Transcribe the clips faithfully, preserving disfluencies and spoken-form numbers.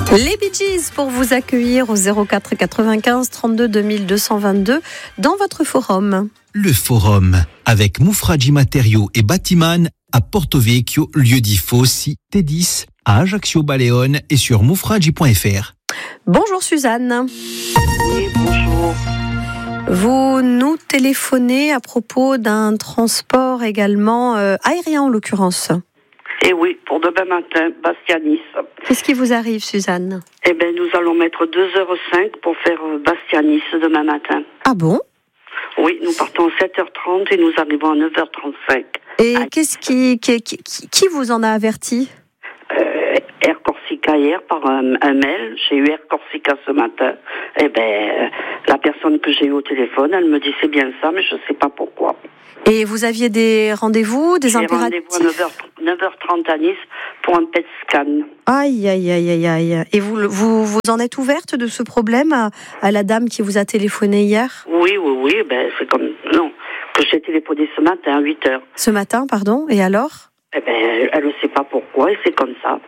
Les Bee Gees pour vous accueillir au zéro quatre quatre-vingt-quinze trente-deux deux mille deux cent vingt-deux dans votre forum. Le forum avec Moufradji Matériaux et Batiman à Porto Vecchio, lieu-dit Fossi, T dix, à Ajaccio Baleone et sur moufradji point f r. Bonjour Suzanne. Oui, bonjour. Vous nous téléphonez à propos d'un transport également euh, aérien en l'occurrence. Eh oui, pour demain matin, Bastia-Nice. Qu'est-ce qui vous arrive Suzanne ? Eh bien, nous allons mettre deux heures cinq pour faire Bastia-Nice demain matin. Ah bon ? Oui, nous partons à sept heures trente et nous arrivons à neuf heures trente-cinq. Et ah. qu'est-ce qui, qui, qui, qui vous en a averti ? euh, Air Corsica hier par un, un mail. J'ai eu Air Corsica ce matin. Eh bien, la personne que j'ai eue au téléphone, elle me dit c'est bien ça, mais je ne sais pas pourquoi. Et vous aviez des rendez-vous, des j'ai impératifs ? rendez-vous à neuf heures trente à Nice pour un P E T scan. Aïe, aïe, aïe, aïe, aïe. Et vous, vous, vous en êtes ouverte de ce problème à, à la dame qui vous a téléphoné hier ? Oui, oui, oui, ben c'est comme... Non, que j'ai téléphoné ce matin à huit heures. Ce matin, pardon, et alors ? Eh ben, elle ne sait pas pourquoi et c'est comme ça.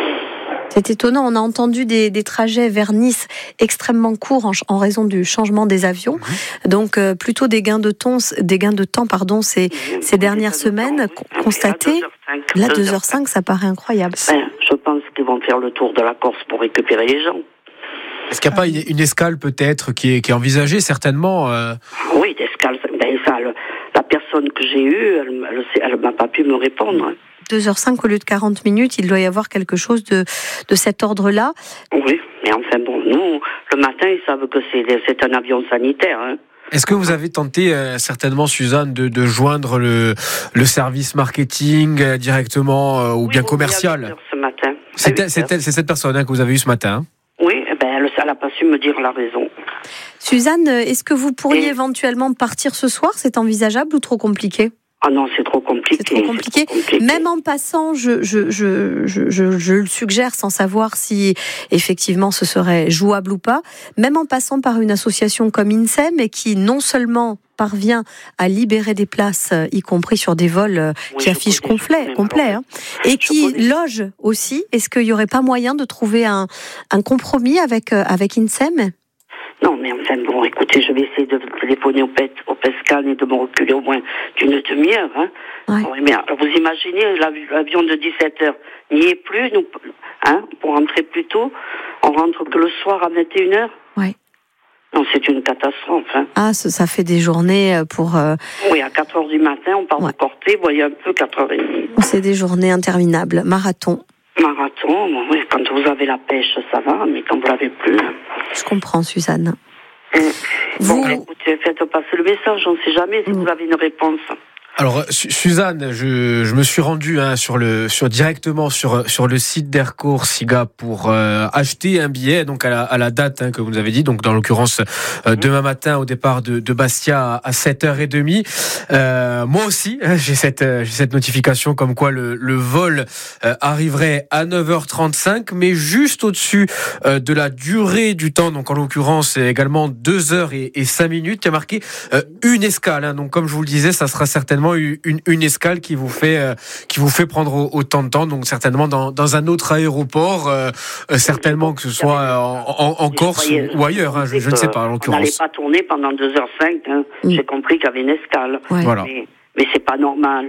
C'est étonnant, on a entendu des, des trajets vers Nice extrêmement courts en, en raison du changement des avions. Mmh. Donc euh, plutôt des gains de temps, des gains de temps pardon, ces, mmh. ces dernières semaines temps, oui. constatés. Là, deux heures cinq, ça paraît incroyable. Ben, je pense qu'ils vont faire le tour de la Corse pour récupérer les gens. Est-ce qu'il n'y a pas une escale peut-être qui est, qui est envisagée certainement euh... Oui, l'escale. Ben, ça, le, la personne que j'ai eue, elle ne m'a pas pu me répondre. Hein. deux heures cinq au lieu de quarante minutes, il doit y avoir quelque chose de, de cet ordre-là. Oui, mais enfin bon, nous, le matin, ils savent que c'est, c'est un avion sanitaire. Hein. Est-ce que vous avez tenté euh, certainement, Suzanne, de, de joindre le, le service marketing euh, directement euh, ou oui, bien oui, commercial ? Oui, à huit heures ce matin. C'est, c'est, c'est cette personne hein, que vous avez eue ce matin. Oui, eh ben, elle n'a pas su me dire la raison. Suzanne, est-ce que vous pourriez Et... éventuellement partir ce soir ? C'est envisageable ou trop compliqué ? Ah non, c'est trop compliqué. C'est trop compliqué. C'est trop compliqué. Même en passant, je, je, je, je, je, je le suggère sans savoir si effectivement ce serait jouable ou pas, même en passant par une association comme INSEM et qui non seulement parvient à libérer des places, y compris sur des vols oui, qui affichent complet, complet hein, et qui loge aussi. Est-ce qu'il n'y aurait pas moyen de trouver un, un compromis avec, avec INSEM ? Non, mais enfin, bon, écoutez, je vais essayer de téléphoner au P E T, au P E T scan et de me reculer au moins d'une demi-heure. Hein. Ouais. Oui, mais alors, vous imaginez, l'avion de dix-sept heures n'y est plus, nous, hein, pour rentrer plus tôt. On rentre que le soir à vingt et une heures. Oui. Non, c'est une catastrophe. Hein. Ah, ça, ça fait des journées pour... Euh... Oui, à quatre heures du matin, on part ouais. de Corté, vous voyez un peu, quatre heures trente. C'est des journées interminables, marathon. Marathon, oui, quand vous avez la pêche, ça va, mais quand vous l'avez plus... Je comprends, Suzanne. Mmh. Bon, vous... écoutez, faites passer le message, on ne sait jamais si mmh. vous avez une réponse. Alors, Suzanne, je, je me suis rendu hein, sur le, sur, directement sur, sur le site d'Air Corsica pour euh, acheter un billet donc à la, à la date hein, que vous nous avez dit, donc dans l'occurrence euh, demain matin au départ de, de Bastia à sept heures trente. Euh, moi aussi, hein, j'ai, cette, euh, j'ai cette notification comme quoi le, le vol euh, arriverait à neuf heures trente-cinq, mais juste au-dessus euh, de la durée du temps, donc en l'occurrence également deux heures et cinq minutes. Il y a marqué euh, une escale, hein, donc comme je vous le disais, ça sera certainement Une, une escale qui vous fait euh, qui vous fait prendre autant de temps, donc certainement dans, dans un autre aéroport, euh, euh, certainement que ce soit en, en, en Corse ou, ou ailleurs, hein, je, je ne sais pas en l'occurrence. On n'allait pas tourner pendant deux heures cinq, hein. mmh. J'ai compris qu'il y avait une escale, ouais. voilà. mais, mais c'est pas normal.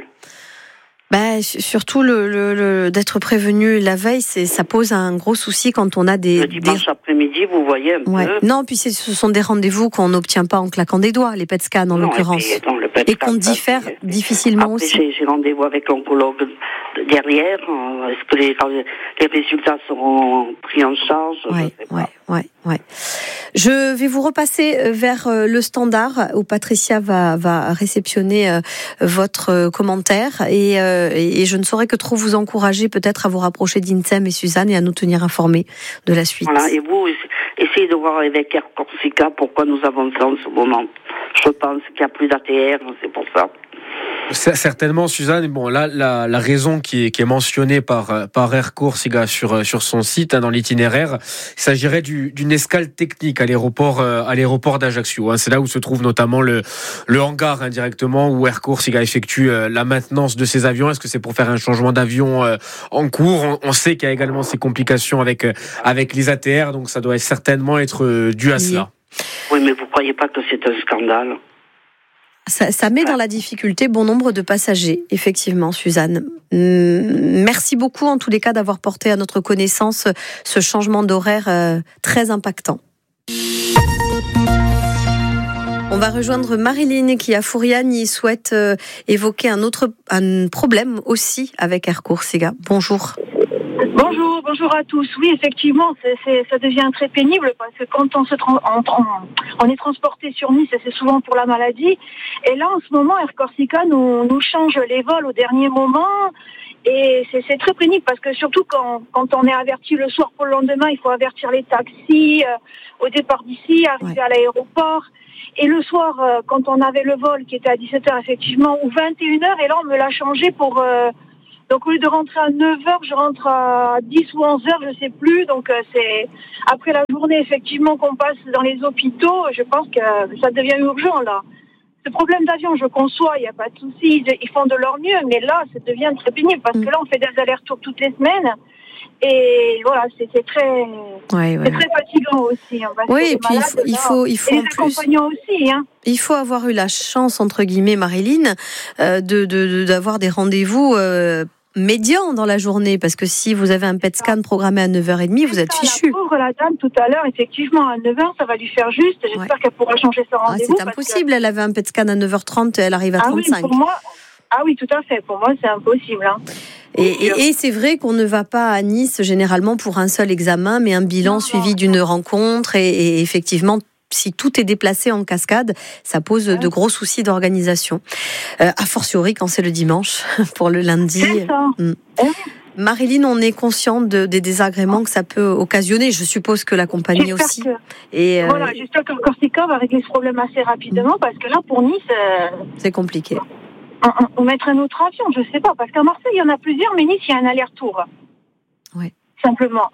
Bah, surtout le, le, le, d'être prévenu la veille, c'est, ça pose un gros souci quand on a des... Le dimanche des... après-midi, vous voyez un ouais. peu... Non, puis c'est, ce sont des rendez-vous qu'on n'obtient pas en claquant des doigts, les P E T scans en non, l'occurrence. Et, puis, non, le P E T et qu'on diffère c'est... difficilement après, aussi. J'ai, j'ai rendez-vous avec l'oncologue derrière. Est-ce que les, les résultats seront pris en charge? Ouais, ouais, ouais, ouais. Je vais vous repasser vers le standard où Patricia va, va réceptionner votre commentaire et, et je ne saurais que trop vous encourager peut-être à vous rapprocher d'INSEM et Suzanne et à nous tenir informés de la suite. Voilà, et vous, essayez de voir avec Air Corsica pourquoi nous avons ça en ce moment. Je pense qu'il n'y a plus d'A T R, c'est pour ça. Certainement, Suzanne. Bon, là, la, la raison qui est, qui est mentionnée par, par Air Corsica sur, sur son site, hein, dans l'itinéraire, il s'agirait du, d'une escale technique à l'aéroport, à l'aéroport d'Ajaccio. Hein. C'est là où se trouve notamment le, le hangar indirectement où Air Corsica effectue la maintenance de ses avions. Est-ce que c'est pour faire un changement d'avion en cours? On, on sait qu'il y a également ces complications avec, avec les A T R, donc ça doit certainement être dû à cela. Oui, mais vous ne croyez pas que c'est un scandale? Ça, ça met dans la difficulté bon nombre de passagers, effectivement, Suzanne. Merci beaucoup, en tous les cas, d'avoir porté à notre connaissance ce changement d'horaire euh, très impactant. On va rejoindre Marilyn qui, à Fouriane, souhaite euh, évoquer un autre un problème aussi avec Air Corsica. Bonjour. Bonjour, bonjour à tous. Oui, effectivement, c'est, c'est, ça devient très pénible parce que quand on se tra- on, on, on est transporté sur Nice, c'est souvent pour la maladie. Et là, en ce moment, Air Corsica nous, nous change les vols au dernier moment. Et c'est, c'est très pénible parce que surtout quand, quand on est averti le soir pour le lendemain, il faut avertir les taxis euh, au départ d'ici, arriver ouais. à l'aéroport. Et le soir, euh, quand on avait le vol qui était à dix-sept heures effectivement, ou vingt et une heures, et là on me l'a changé pour... Euh, Donc au lieu de rentrer à neuf heures, je rentre à dix ou onze heures, je sais plus. Donc euh, c'est après la journée effectivement qu'on passe dans les hôpitaux, je pense que ça devient urgent là. Ce problème d'avion, je conçois, il n'y a pas de souci, ils font de leur mieux, mais là, ça devient très pénible parce que là, on fait des allers-retours toutes les semaines. Et voilà, c'est, c'est très, ouais, ouais, c'est très fatigant aussi. Oui, et puis malades, il faut, il faut, il faut et les accompagnants aussi, hein. Il faut avoir eu la chance, entre guillemets, Marilyn, euh, de, de, de, d'avoir des rendez-vous euh, médians dans la journée, parce que si vous avez un P E T scan programmé à neuf heures trente, vous êtes fichu. La pauvre la dame tout à l'heure, effectivement, à neuf heures, ça va lui faire juste. J'espère ouais. qu'elle pourra changer son rendez-vous. Ah, c'est impossible, que... elle avait un P E T scan à neuf heures trente, elle arrive à ah trente-cinq. Oui, pour moi, ah oui, tout à fait, pour moi, c'est impossible. Hein. Et, et, et c'est vrai qu'on ne va pas à Nice généralement pour un seul examen, mais un bilan non, suivi non, d'une non. rencontre. Et, et effectivement, si tout est déplacé en cascade, ça pose ouais. de gros soucis d'organisation. Euh, a fortiori quand c'est le dimanche pour le lundi. C'est ça. Hum. Marilyn, on est consciente de, des désagréments que ça peut occasionner. Je suppose que la compagnie j'espère aussi. Que, et euh... Voilà, j'espère que Corsica va régler ce problème assez rapidement, parce que là, pour Nice... Euh... c'est compliqué. On mettre un autre avion, je sais pas, parce qu'à Marseille, il y en a plusieurs, mais Nice, il y a un aller-retour. Oui. Simplement.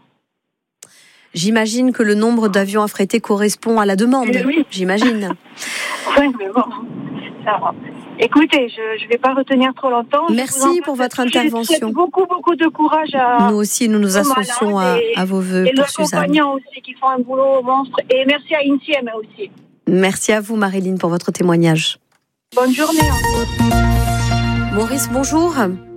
J'imagine que le nombre d'avions affrétés correspond à la demande. Oui. J'imagine. Oui, mais bon, ça va. Écoutez, je ne vais pas retenir trop longtemps. Merci pour votre intervention. Beaucoup, beaucoup de courage à... Nous aussi, nous nous associons à, à vos voeux et pour Suzanne. Et les accompagnants aussi qui font un boulot monstre. Et merci à Intiem aussi. Merci à vous, Marilyn, pour votre témoignage. Bonne journée. Maurice, bonjour.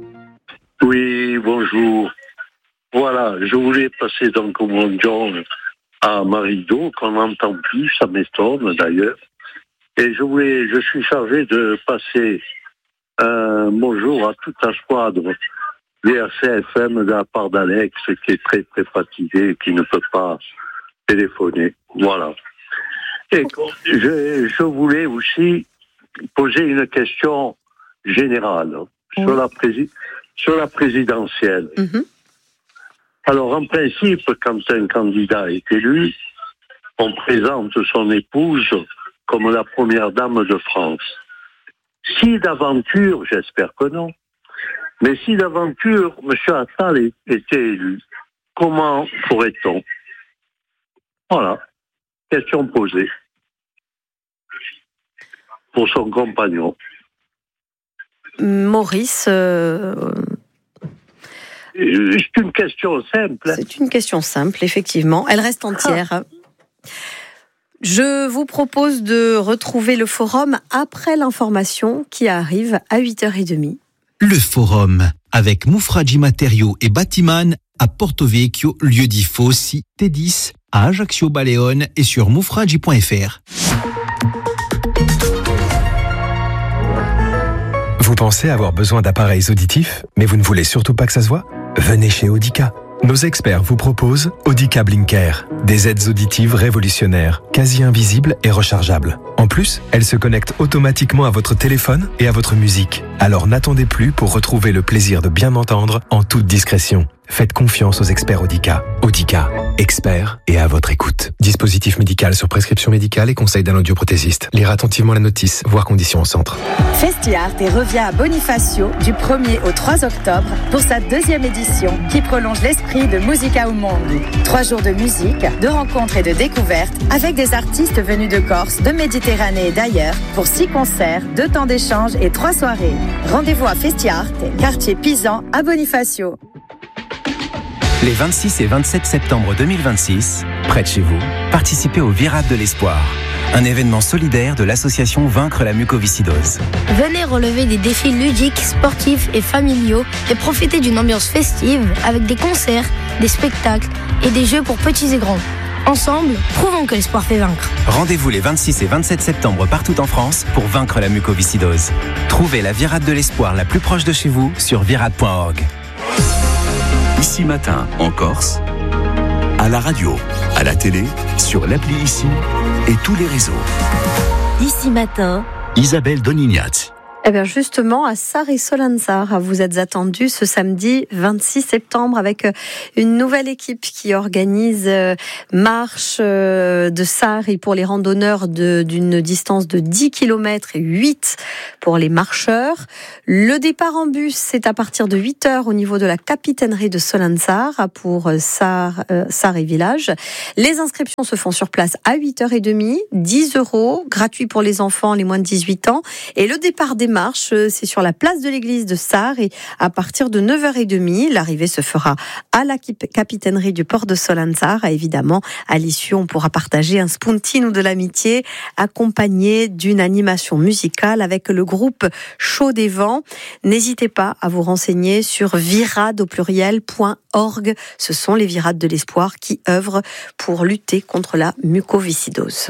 Oui, bonjour. Voilà, je voulais passer donc au bonjour à Marido, qu'on n'entend plus, ça m'étonne d'ailleurs. Et je voulais, je suis chargé de passer un bonjour à toute la squadre D R C F M de la part d'Alex, qui est très très fatigué et qui ne peut pas téléphoner. Voilà. Et je, je voulais aussi poser une question générale oui. sur, la prési- sur la présidentielle. Mm-hmm. Alors, en principe, quand un candidat est élu, on présente son épouse comme la première dame de France. Si d'aventure, j'espère que non, mais si d'aventure M. Attal était élu, comment ferait-on? Voilà, question posée pour son compagnon. Maurice... Euh... C'est une question simple. C'est une question simple, effectivement. Elle reste entière. Ah. Je vous propose de retrouver le forum après l'information qui arrive à huit heures trente. Le forum avec Moufradji Matériaux et Batiman à Porto Vecchio, lieu-dit Fossi, T dix, à Ajaccio Baleone et sur moufradji point f r. Vous pensez avoir besoin d'appareils auditifs, mais vous ne voulez surtout pas que ça se voit ? Venez chez Audica. Nos experts vous proposent Audica Blinker, des aides auditives révolutionnaires, quasi invisibles et rechargeables. En plus, elle se connecte automatiquement à votre téléphone et à votre musique. Alors n'attendez plus pour retrouver le plaisir de bien m'entendre en toute discrétion. Faites confiance aux experts Audica. Audica, experts et à votre écoute. Dispositif médical sur prescription médicale et conseil d'un audioprothésiste. Lire attentivement la notice, voir conditions au centre. Festiart revient à Bonifacio du premier au trois octobre pour sa deuxième édition qui prolonge l'esprit de Musica au Monde. Trois jours de musique, de rencontres et de découvertes avec des artistes venus de Corse, de Méditerranée et d'ailleurs pour six concerts, deux temps d'échange et trois soirées. Rendez-vous à Festiart, quartier Pisan à Bonifacio. Les vingt-six et vingt-sept septembre deux mille vingt-six, près de chez vous, participez au Virade de l'Espoir, un événement solidaire de l'association Vaincre la mucoviscidose. Venez relever des défis ludiques, sportifs et familiaux et profitez d'une ambiance festive avec des concerts, des spectacles et des jeux pour petits et grands. Ensemble, prouvons que l'espoir fait vaincre. Rendez-vous les vingt-six et vingt-sept septembre partout en France pour vaincre la mucoviscidose. Trouvez la Virade de l'Espoir la plus proche de chez vous sur virade point org. Ici Matin, en Corse, à la radio, à la télé, sur l'appli Ici et tous les réseaux. Ici Matin, Isabelle Donignat. Eh bien justement, à Sarre et Solanzar, vous êtes attendus ce samedi vingt-six septembre avec une nouvelle équipe qui organise marche de Sarre pour les randonneurs de, d'une distance de dix kilomètres et huit pour les marcheurs. Le départ en bus, c'est à partir de huit heures au niveau de la capitainerie de Solanzar pour Sarre, euh, Sarre et Village. Les inscriptions se font sur place à huit heures trente, dix euros, gratuit pour les enfants, les moins de dix-huit ans. Et le départ des marches, c'est sur la place de l'église de Sarre et à partir de neuf heures trente, l'arrivée se fera à la capitainerie du port de Solanzar. Évidemment, à l'issue, on pourra partager un spuntino de l'amitié accompagné d'une animation musicale avec le groupe Chaud des Vents. N'hésitez pas à vous renseigner sur virade au pluriel point org. Ce sont les Virades de l'Espoir qui œuvrent pour lutter contre la mucoviscidose.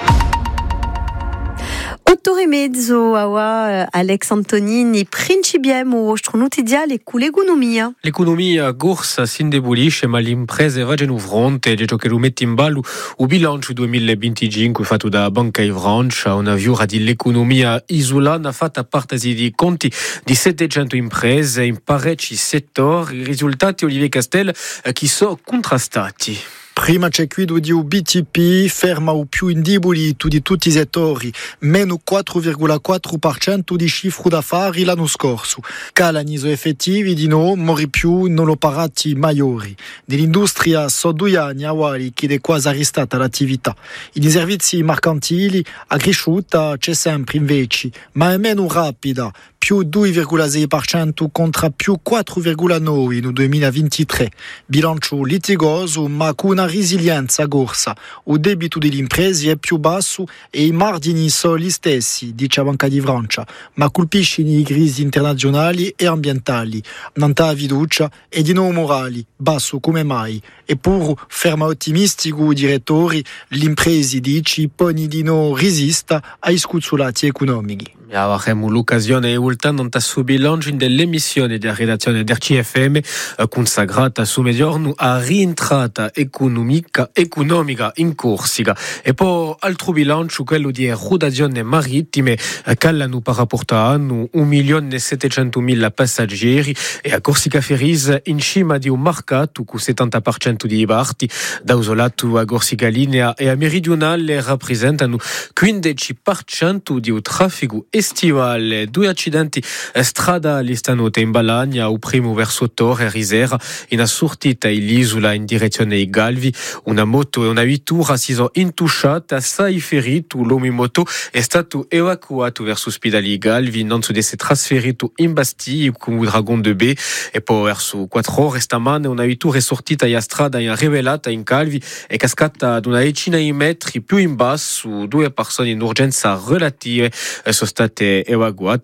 Ottorimezzo awa Alex Antonini principiamo strunuti l'economia. L'economia gorsa s'indebolisce, ma le imprese vanno fronte, ciò che lo mette in ballo il bilancio duemilaventicinque fatto da Banca di Francia, una viura di l'economia isolana fatta a parte di conti di settecento imprese in parecchi settori, i risultati Olivier Castel che sono contrastati. Prima c'è qui di un B T P ferma o più indebolito di tutti i settori, meno quattro virgola quattro per cento di cifre d'affari l'anno scorso. Calano i effettivi di no, mori più non lo parati maggiori. Nell'industria sono due anni awali che è quasi arrestata l'attività. I servizi mercantili è cresciuta, c'è sempre invece, ma è meno rapida, più due virgola sei per cento contro più quattro virgola nove nel duemilaventitré. Bilancio litigoso, ma con una resilienza gorsa. Il debito delle imprese è più basso e i margini sono gli stessi, dice la Banca di Francia, ma colpisce i crisi internazionali e ambientali. Non ha fiducia e di nuovo morali, basso come mai. Eppure, ferma ottimistico direttori, le imprese dice poni di no resista ai scuzzolati economici. Avremo l'occasione ultando a suo bilancio dell'emissione della redazione del C F M consacrata su mediorno a rientrata economica, economica in Corsica e poi altro bilancio quello di rotazione marittime che hanno rapportato un milione e settecentomila passeggeri e a Corsica Ferries in cima di un mercato con settanta per cento di barchi da isolato a Corsica Linea e a Meridionale rappresentano quindici per cento di un traffico estivale. Due accidenti stradali stanotte in Balagna, il primo verso Torre e Risera, in sortita dell'isola in direzione di Galvi. Una moto e una vettura si sono intusciate, sei feriti, l'uomo in moto è stato evacuato verso l'ospedale di Galvi, non si è trasferito in Bastiglia con il Dragon de B e poi verso quattro ore stamane una vettura è sortita in strada in rivelata in Galvi e cascata ad una decina di metri più in basso. Due persone in urgenza relative sono state evacuate in ospedale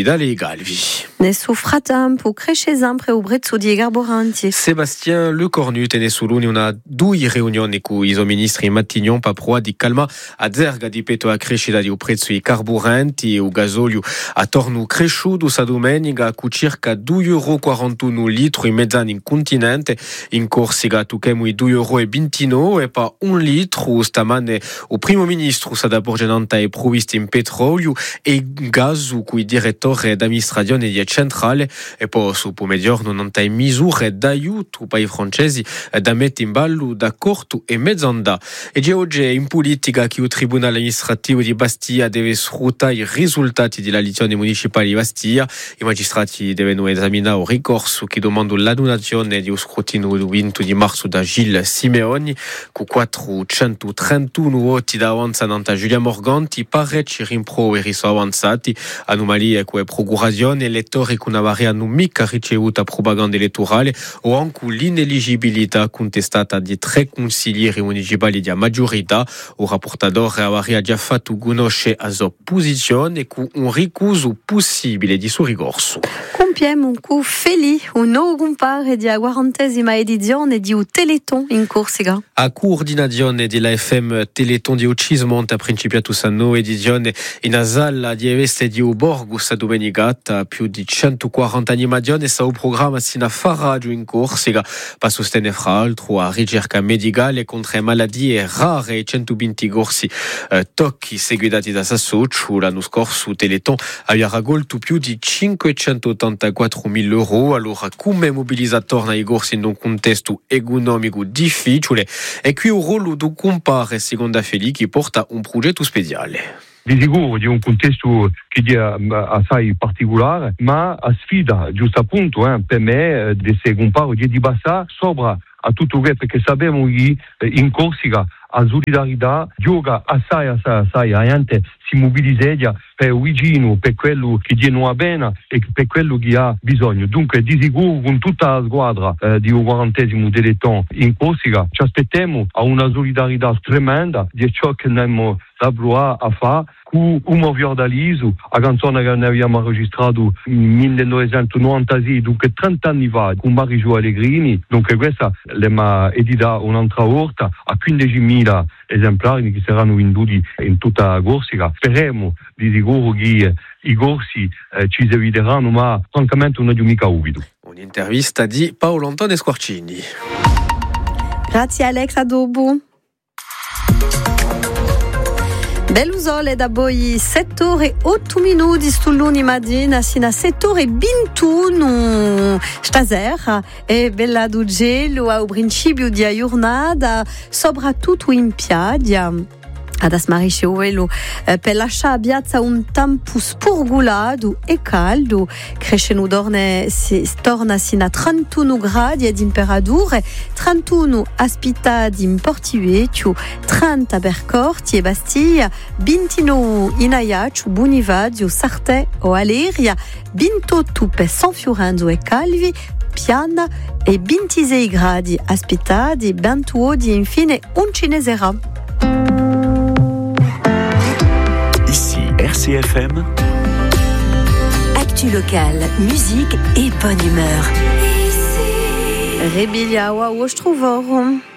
Portugal et Galvi. Nesu fratam pour Crechezan pre au Brezzo di Garboranti. Sébastien Lecornu tenesulu ni una due riunioni cu iso ministri Mattignon paproa di calma a zerga di peto a crescita di prezzo i carburanti e o gasolio a torno cresciuto sa domenica cu circa due euro quarantuno litro in mezz'anno in continente in Corsica tu chemu i due euro e ventino e pa un litro stamane o primo ministro sa da Borgenanta e provvisti in petrolio e gazu cu i direttore d'amministrazione di centrale e poi su pomeriggio non hai misure d'aiuto per i francesi da mettere in ballo d'accordo e mezz'anda e già oggi in politica che il tribunale amministrativo di Bastia deve sfruttare i risultati della elezione municipale di Bastia. I magistrati devono esaminare il ricorso che domanda l'annullazione di un scrutinio del venti di marzo da Gilles Simeoni con quattrocentotrentuno voti d'avanza nanta Giulia Morganti parecchi rimproveri sono avanzati anomalie come procurazione elettorale che non avranno mica ricevuto propaganda elettorale o anche l'ineligibilità contestata di tre consiglieri municipali di maggiorità. Il rapportatore aveva già fatto conoscere la sua posizione con un ricuso possibile di suo ricorso. Compiamo un coup feli, un nuovo compare di quarantesima edizione di un Teleton in Corsica. A coordinazione della F M Teleton di Ucismonte ha principiato questa nuova edizione in una sala di eventi di Borgo sta domenicata più di centoquaranta animazioni sta un programma sino a Faraggio in Corsica per sostenere fra l'altro la ricerca medicale contro malattie rare e centoventi corsi eh, tocchi seguiti da Sassocio. L'anno scorso Teleton aveva raccolto più di cinquecentottantaquattromila euro. Allora come mobilizzatori nei corsi in un contesto economico difficile e qui il ruolo di compare secondo Feli che porta un progetto speciale. Di sicuro di un contesto che è assai particolare, ma a sfida, giusto appunto, eh, per me, di se compare di bassa sopra a tutto questo perché sappiamo che in Corsica a solidarietà gioca assai assai assai la gente si mobilizza per vicino per quello che non va bene e per quello che ha bisogno. Dunque di sicuro con tutta la squadra eh, di quarantesimo Teleton in Corsica ci aspettiamo a una solidarietà tremenda di ciò che abbiamo la a fare con un moviordaliso a canzone che ne abbiamo registrato nel millenovecentonovantasei, dunque trenta anni fa con Mario Allegrini. Dunque questa l'abbiamo edita un'altra volta a quindicimila esemplari che saranno venduti in tutta la Corsica. Speriamo di sicuro che i corsi eh, ci eviteranno, ma francamente non è mica ubito. Un'intervista di Paolo Antonio Squarcini. Grazie Alex, a dopo. Bellusole da poi sette ore e otto minuti sull'uni mattina sino a sette ore e ventuno stasera e bella do gelo al principio di giornata soprattutto in piaggia. Ad Asmarisceuelo eh, per lasciare piazza un tempo spurgulato e caldo, crescendo dorne si torna sino a trentuno gradi di temperatura, trentuno aspitati in Portivecchio, trenta per Corti e Bastiglia, ventinove in Ajaccio, Bonivadio, Sartè o Aleria, ventotto per San Fiorenzo e Calvi, Piana e ventisei gradi aspettati, ventotto e infine Uncinezera. Ici R C F M. Actu locale, musique et bonne humeur. Rebilia, waouh, je trouve.